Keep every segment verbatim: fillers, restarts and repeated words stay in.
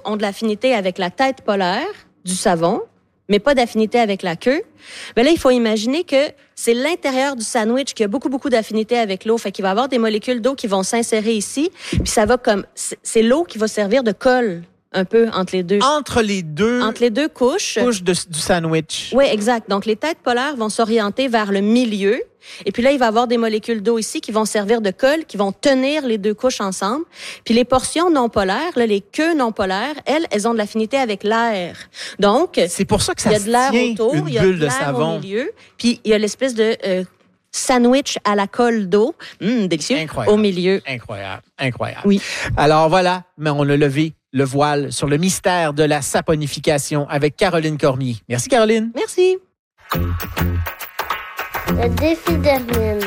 ont de l'affinité avec la tête polaire du savon, mais pas d'affinité avec la queue, bien là, il faut imaginer que c'est l'intérieur du sandwich qui a beaucoup, beaucoup d'affinité avec l'eau. Fait qu'il va y avoir des molécules d'eau qui vont s'insérer ici, puis ça va comme... C'est l'eau qui va servir de colle un peu entre les deux. Entre les deux... Entre les deux couches. Couches de, du sandwich. Oui, exact. Donc, les têtes polaires vont s'orienter vers le milieu. Et puis là, il va y avoir des molécules d'eau ici qui vont servir de colle, qui vont tenir les deux couches ensemble. Puis les portions non polaires, là, les queues non polaires, elles, elles ont de l'affinité avec l'air. Donc, c'est pour ça que ça il y a de l'air autour, une il y a bulle de de l'air savon. au milieu, puis il y a l'espèce de euh, sandwich à la colle d'eau, mmh, délicieux, Incroyable. au milieu. Incroyable, incroyable. Oui. Alors voilà, mais on a levé le voile sur le mystère de la saponification avec Caroline Cormier. Merci, Caroline. Merci. Le défi d'Hermine.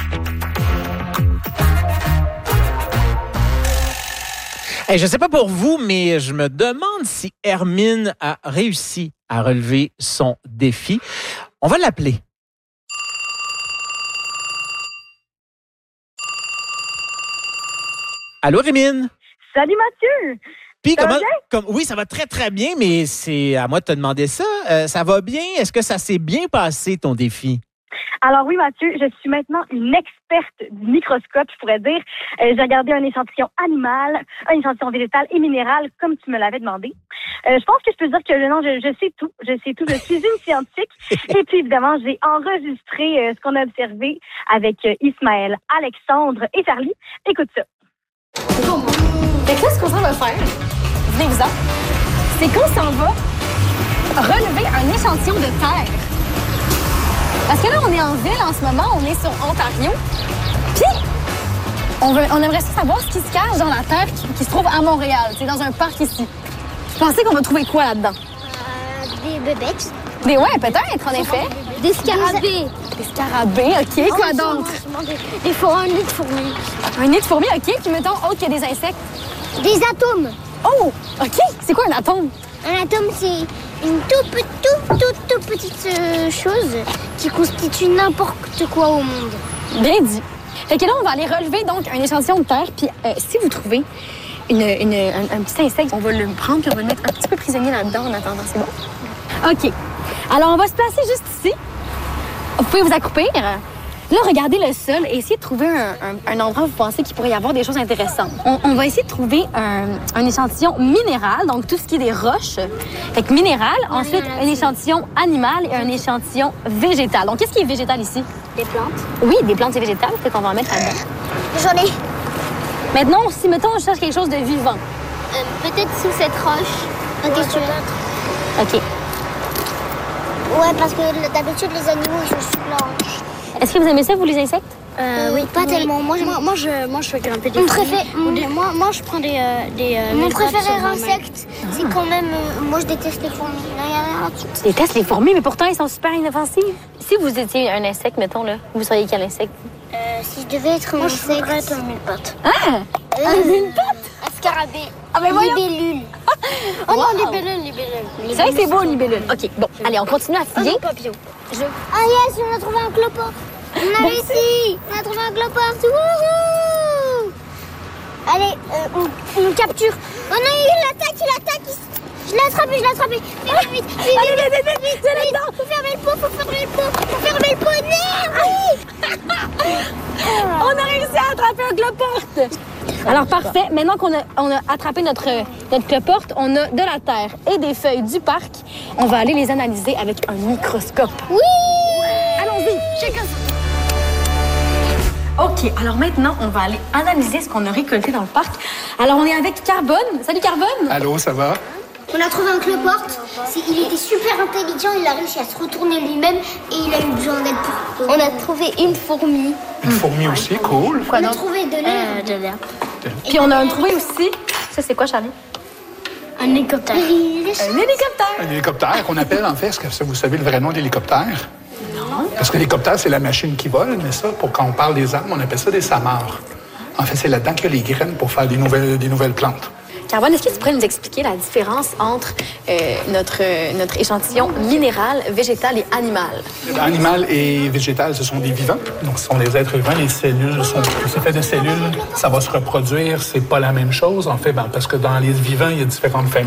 Hey, je ne sais pas pour vous, mais je me demande si Hermine a réussi à relever son défi. On va l'appeler. Allô, Hermine? Salut Mathieu! Puis Ça va comment, bien? comme, oui, ça va très, très bien, mais c'est à moi de te demander ça. Euh, ça va bien? Est-ce que ça s'est bien passé, ton défi? Alors oui Mathieu, je suis maintenant une experte du microscope, je pourrais dire. Euh, j'ai regardé un échantillon animal, un échantillon végétal et minéral, comme tu me l'avais demandé. Euh, je pense que je peux dire que non, je, je sais tout. Je sais tout. Je suis une scientifique. Et puis évidemment, j'ai enregistré euh, ce qu'on a observé avec euh, Ismaël, Alexandre et Charlie. Écoute ça. Bon. Fait que là, ce qu'on s'en va faire, venez-vous-en, c'est qu'on s'en va relever un échantillon de terre. Parce que là, on est en ville en ce moment, on est sur Ontario. Puis, on, veut, on aimerait savoir ce qui se cache dans la terre qui, qui se trouve à Montréal, c'est dans un parc ici. Vous pensez qu'on va trouver quoi là-dedans? Euh, des bébêtes. Des ouais, peut-être, en effet. Des scarabées. Des scarabées, OK. Quoi Oh, d'autre? Des, des fourmis, un nid de fourmis. Un nid de fourmis, OK. Puis mettons, oh, qu'il y a des insectes. Des atomes. Oh, OK. C'est quoi un atome? Un atome, c'est une toute, toute, toute, toute, toute petite euh, chose qui constitue n'importe quoi au monde. Bien dit. Fait que là, on va aller relever donc un échantillon de terre. Puis euh, si vous trouvez une, une, un, un petit insecte, on va le prendre puis on va le mettre un petit peu prisonnier là-dedans en attendant. C'est bon? OK. Alors, on va se placer juste ici. Vous pouvez vous accroupir. Là, regardez le sol et essayez de trouver un, un, un endroit où vous pensez qu'il pourrait y avoir des choses intéressantes. On, on va essayer de trouver un, un échantillon minéral, donc tout ce qui est des roches. Fait que minéral. Ensuite, un échantillon animal et un échantillon végétal. Donc, qu'est-ce qui est végétal ici? Des plantes. Oui, des plantes et végétales. Fait qu'on va en mettre là-dedans. J'en ai. Maintenant, si, mettons, on cherche quelque chose de vivant. Euh, Peut-être sous cette roche. Ok, tu veux. OK. Ouais, parce que d'habitude, les animaux, ils sont sous blanches. Est-ce que vous aimez ça, vous, les insectes? Euh, oui, pas oui. tellement. Moi, moi, moi, je, moi, je fais grimper des fourmis. Mon préfé... moi, moi, je prends des... Euh, des euh, Mon préféré insecte, c'est quand même... Euh, moi, je déteste les fourmis. Là, il y en a un Tu détestes les fourmis, mais pourtant, elles sont super inoffensives. Si vous étiez un insecte, mettons, là, vous seriez quel insecte? Euh, si je devais être un moi, insecte... je voudrais être un mille-pattes. Ah! Euh, un mille-pattes? Un scarabée. Ah, mais voyons! Libellule. Oh wow. Non, libellule, libellule. C'est vrai que c'est beau, libellule. OK, bon, allez, on continue à fouiller. Oh, papillon. Je... Ah, yes, on a trouvé un clopot. On a réussi. On a trouvé un clopot. Wouhou! Allez, euh, on, on capture. Oh non, il attaque, il attaque. Il... Je l'ai attrapé, je l'ai attrapé. Vite, vite, vite, vite, vite, vite, vite, vite, vite, vite. Faut fermer le pot, faut fermer le pot. Faut fermer le pot. Non, oui. On a réussi à attraper un cloporte. Alors, parfait. Maintenant qu'on a, on a attrapé notre, notre cloporte, on a de la terre et des feuilles du parc. On va aller les analyser avec un microscope. Oui! Ouais. Allons-y. Check ça. OK, alors maintenant, on va aller analyser ce qu'on a récolté dans le parc. Alors, on est avec Carbone. Salut, Carbone. Allô, ça va? On a trouvé un cloporte. Il était super intelligent. Il a réussi à se retourner lui-même et il a eu besoin d'aide pour... On a trouvé une fourmi. Une fourmi aussi, cool. Quoi on a donc? trouvé de l'herbe. Euh, de l'herbe. Puis on a trouvé aussi... Ça, c'est quoi, Charlie? Un hélicoptère. Un hélicoptère. Un hélicoptère qu'on appelle, en fait, est-ce que vous savez le vrai nom d'hélicoptère? Non. Parce que l'hélicoptère, c'est la machine qui vole, mais ça, pour quand on parle des arbres, on appelle ça des samars. En fait, c'est là-dedans qu'il y a les graines pour faire des nouvelles, des nouvelles plantes. Carbone, est-ce que tu pourrais nous expliquer la différence entre euh, notre, euh, notre échantillon minéral, végétal et animal? Animal et végétal, ce sont des vivants. Donc, ce sont des êtres vivants. Les cellules sont... C'est fait de cellules. Ça va se reproduire. C'est pas la même chose, en fait, ben, parce que dans les vivants, il y a différentes familles.